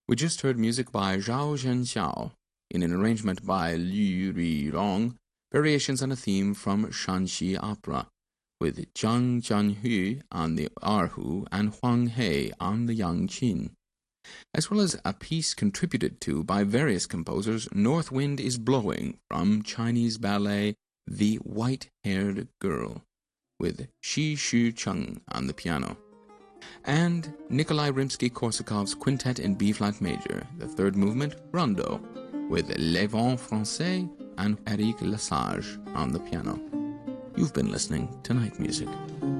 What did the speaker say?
We just heard music by Zhao Zhenxiao in an arrangement by Liu Rirong, variations on a theme from Shanxi Opera, with Jiang Jianhui on the erhu and Huang He on the yangqin, as well as a piece contributed to by various composers, North Wind is Blowing from Chinese ballet The White-Haired Girl, with Shi Shu Cheng on the piano, and Nikolai Rimsky-Korsakov's Quintet in B-flat major, the third movement, Rondo, with Les Vents Français and Eric Lesage on the piano. You've been listening to Night Music.